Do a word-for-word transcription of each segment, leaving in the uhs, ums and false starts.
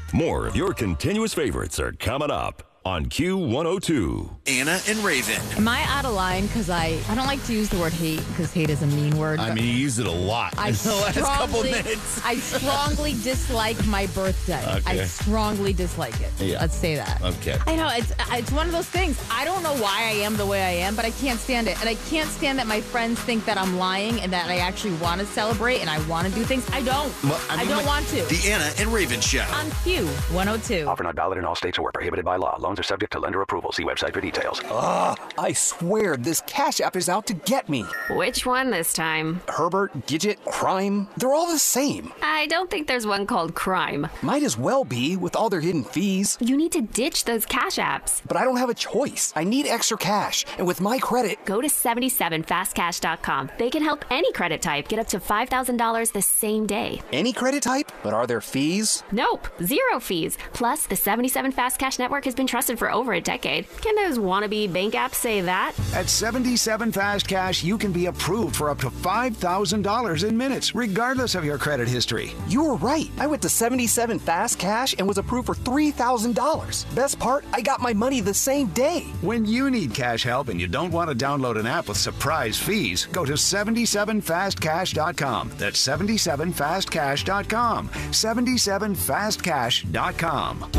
More of your continuous favorites are coming up on Q one oh two. Anna and Raven. Am I out of line? Because I, I don't like to use the word hate because hate is a mean word. I mean, you used it a lot I in the last couple strongly, minutes. I strongly dislike my birthday. Okay. I strongly dislike it. Yeah. Let's say that. Okay. I know, it's it's one of those things. I don't know why I am the way I am, but I can't stand it. And I can't stand that my friends think that I'm lying and that I actually want to celebrate and I want to do things. I don't. Well, I I, mean, don't like- want to. The Anna and Raven Show. On Q one oh two. Offer not valid in all states or prohibited by law. Loans are subject to lender approval. See website for details. I swear this Cash App is out to get me. Which one this time? Herbert, Gidget, Crime, they're all the same. I don't think there's one called Crime. Might as well be with all their hidden fees. You need to ditch those cash apps. But I don't have a choice. I need extra cash. And with my credit... Go to seventy-seven fast cash dot com. They can help any credit type get up to five thousand dollars the same day. Any credit type? But are there fees? Nope, zero fees. Plus, the seventy-seven Fast Cash Network has been trusted for over a decade. Can those wannabe bank apps say that? At seventy-seven Fast Cash, you can be approved for up to five thousand dollars in minutes, regardless of your credit history. You were right. I went to seventy-seven Fast Cash and was approved for three thousand dollars. Best part, I got my money the same day. When you need cash help and you don't want to download an app with surprise fees, go to seventy-seven fast cash dot com. That's seventy-seven fast cash dot com. seventy-seven fast cash dot com.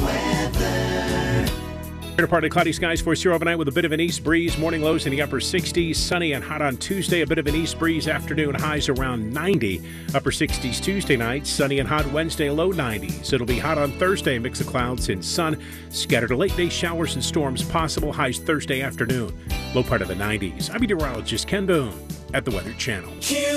Greater partly cloudy skies for us here overnight with a bit of an east breeze. Morning lows in the upper sixties. Sunny and hot on Tuesday. A bit of an east breeze. Afternoon highs around ninety. Upper sixties Tuesday night. Sunny and hot Wednesday. Low nineties. It'll be hot on Thursday. A mix of clouds and sun. Scattered late day showers and storms possible. Highs Thursday afternoon. Low part of the nineties. I'm meteorologist Ken Boone at the Weather Channel.